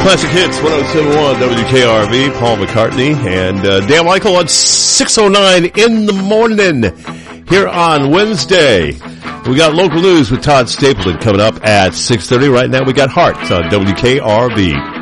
Classic Hits, 107.1 WKRV, Paul McCartney, and Dan Michael on 6:09 in the morning here on Wednesday. We got local news with Todd Stapleton coming up at 6:30. Right now we got Hearts on WKRV.